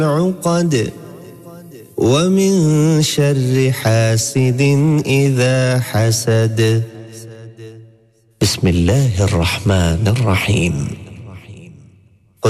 العقد ومن شر حاسد إذا حسد. بسم الله الرحمن الرحيم.